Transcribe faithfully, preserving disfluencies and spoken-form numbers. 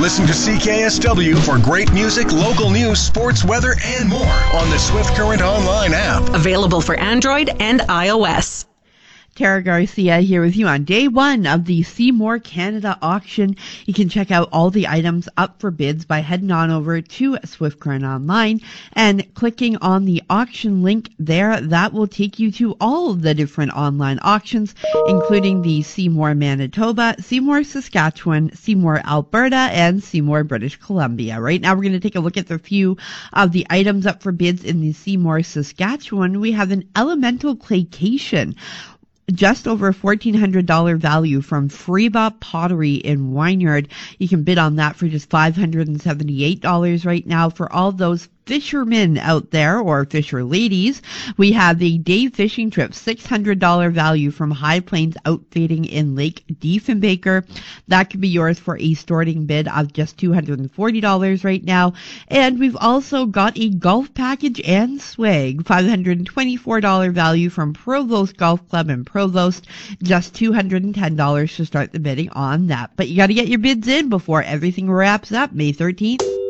Listen to C K S W for great music, local news, sports, weather, and more on the Swift Current Online app. Available for Android and iOS. Tara Garcia here with you on day one of the Seymour Canada auction. You can check out all the items up for bids by heading on over to Swift Current Online and clicking on the auction link there. That will take you to all of the different online auctions, including the Seymour, Manitoba, Seymour, Saskatchewan, Seymour, Alberta, and Seymour, British Columbia. Right now we're going to take a look at the few of the items up for bids in the Seymour, Saskatchewan. We have an elemental claycation, just over fourteen hundred dollars value from Freba Pottery in Wynyard. You can bid on that for just five hundred seventy-eight dollars right now. For all those fishermen out there, or fisher ladies, we have the day fishing trip, six hundred dollars value from High Plains Outfitting in Lake Diefenbaker. That could be yours for a starting bid of just two hundred forty dollars right now. And we've also got a golf package and swag, five hundred twenty-four dollars value from Provost Golf Club in Provost, just two hundred ten dollars to start the bidding on that. But you got to get your bids in before everything wraps up May thirteenth.